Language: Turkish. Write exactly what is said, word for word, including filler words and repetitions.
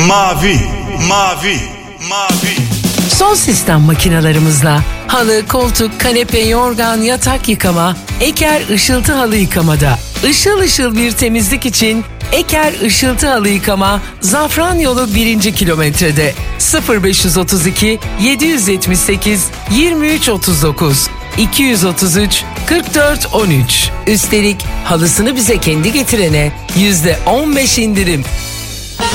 Mavi, mavi, mavi. Son sistem makinalarımızla halı, koltuk, kanepe, yorgan, yatak yıkama, Eker ışıltı halı yıkamada. Işıl ışıl bir temizlik için Eker ışıltı halı yıkama Zafran Yolu birinci kilometrede sıfır beş otuz iki yedi yetmiş sekiz yirmi üç otuz dokuz iki otuz üç kırk dört on üç. Üstelik halısını bize kendi getirene yüzde on beş indirim.